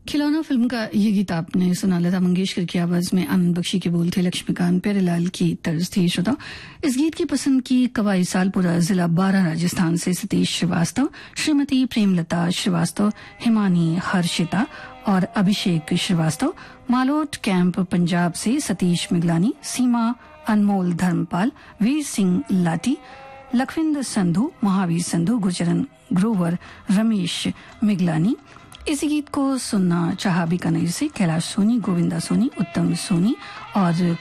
खिलौना फिल्म का ये गीत आपने सुना। लता मंगेशकर की आवाज में आनंद बख्शी के बोल थे, लक्ष्मीकांत प्यारेलाल की तर्ज थी। श्रोता, इस गीत की पसंद की कवाई सालपुरा, जिला बारा, राजस्थान से सतीश श्रीवास्तव, श्रीमती प्रेमलता श्रीवास्तव, हिमानी हर्षिता और अभिषेक श्रीवास्तव, मालोट कैंप पंजाब से सतीश मिगलानी, सीमा अनमोल धर्मपाल, वीर सिंह लाटी, लखविंद संधू, महावीर संधू, गुजरन ग्रोवर, रमेश मिगलानी। इस गीत को सुनना चाहा बीकानेर से कैलाश सोनी, गोविंदा सोनी, उत्तम सोनी और